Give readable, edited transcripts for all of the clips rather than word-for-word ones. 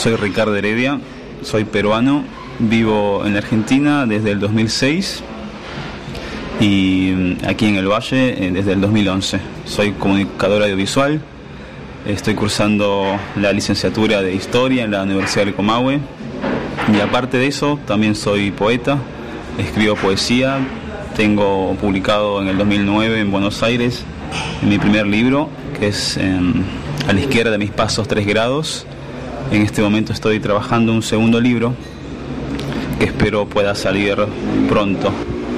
soy Ricardo Heredia, soy peruano, vivo en Argentina desde el 2006 y aquí en el Valle desde el 2011. Soy comunicador audiovisual, estoy cursando la licenciatura de Historia en la Universidad del Comahue y aparte de eso también soy poeta, escribo poesía, tengo publicado en el 2009 en Buenos Aires mi primer libro, que es A la izquierda de mis pasos 3 grados. En este momento estoy trabajando un segundo libro que espero pueda salir pronto.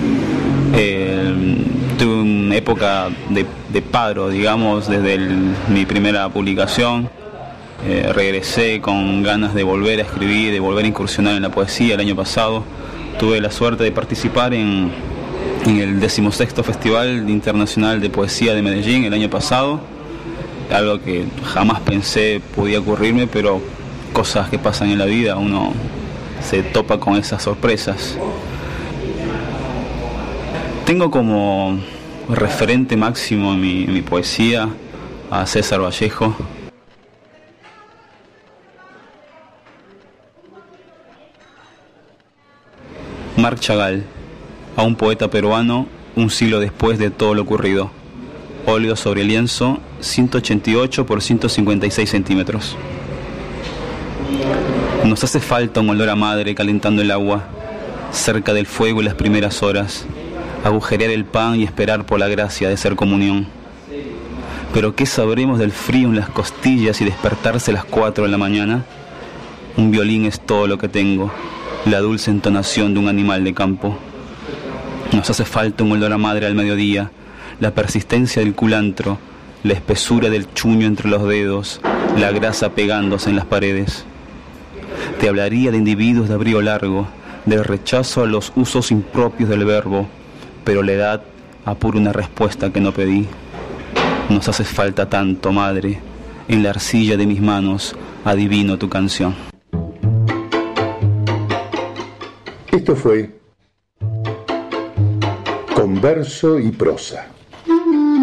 Tuve una época de paro, digamos, desde mi primera publicación. Regresé con ganas de volver a escribir, de volver a incursionar en la poesía el año pasado. Tuve la suerte de participar en el 16º Festival Internacional de Poesía de Medellín el año pasado, algo que jamás pensé podía ocurrirme, pero cosas que pasan en la vida, uno se topa con esas sorpresas. Tengo como referente máximo en mi poesía a César Vallejo. Marc Chagall, a un poeta peruano un siglo después de todo lo ocurrido. Óleo sobre lienzo, 188 por 156 centímetros. Nos hace falta un olor a madre calentando el agua, cerca del fuego en las primeras horas, agujerear el pan y esperar por la gracia de ser comunión. Pero ¿qué sabremos del frío en las costillas y despertarse a las 4 de la mañana? Un violín es todo lo que tengo, la dulce entonación de un animal de campo. Nos hace falta un olor a madre al mediodía, la persistencia del culantro, la espesura del chuño entre los dedos, la grasa pegándose en las paredes. Te hablaría de individuos de abrigo largo, del rechazo a los usos impropios del verbo, pero la edad apura una respuesta que no pedí. Nos hace falta tanto, madre, en la arcilla de mis manos adivino tu canción. Esto fue Converso y Prosa.